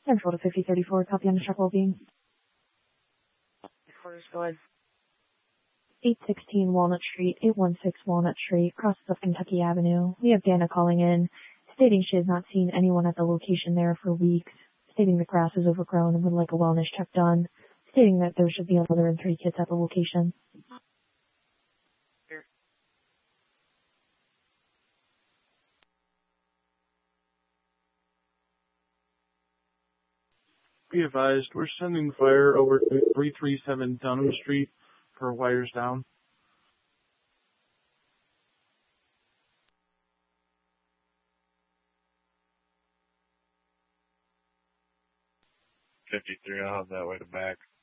Central to 5034, copy on the truck well-being. Quarters, go ahead. 816 Walnut Street, 816 Walnut Street, crosses of Kentucky Avenue. We have Dana calling in, stating she has not seen anyone at the location there for weeks, stating the grass is overgrown and would like a wellness check done, stating that there should be a mother and 3 kids at the location. Here. Be advised, we're sending fire over to 337 Dunham Street for wires down. I'll have that way to back.